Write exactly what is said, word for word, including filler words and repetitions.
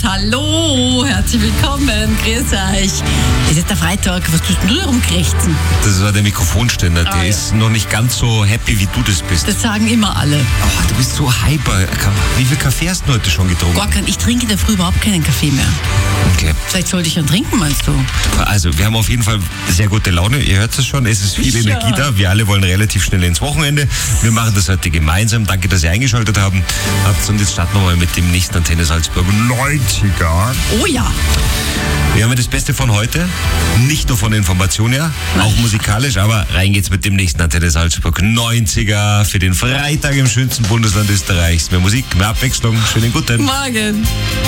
Hallo, herzlich willkommen, grüß euch. Es ist der Freitag, was tust denn du rumkrächzen? Das war der Mikrofonständer, der Ah, ja. ist noch nicht ganz so happy, wie du das bist. Das sagen immer alle. Oh, du bist so hyper. Wie viel Kaffee hast du heute schon getrunken? Gar kein, ich trinke in der Früh überhaupt keinen Kaffee mehr. Okay. Vielleicht sollte ich einen trinken, meinst du? Also, wir haben auf jeden Fall sehr gute Laune. Ihr hört es schon, es ist viel Sicher. Energie da. Wir alle wollen relativ schnell ins Wochenende. Wir machen das heute gemeinsam. Danke, dass ihr eingeschaltet haben. habt. Und jetzt starten wir mal mit dem nächsten Antenne Salzburg neunziger. Oh ja. Wir haben das Beste von heute. Nicht nur von der Information her, auch musikalisch, aber rein geht's mit dem nächsten Antenne Salzburg neunziger für den Freitag im schönsten Bundesland Österreichs. Mehr Musik, mehr Abwechslung. Schönen guten. Morgen.